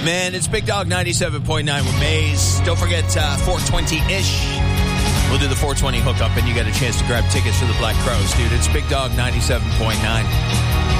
Man, it's Big Dog 97.9 with Maze. Don't forget 420-ish. We'll do the 420 hookup, and you got a chance to grab tickets for the Black Crowes, dude. It's Big Dog 97.9.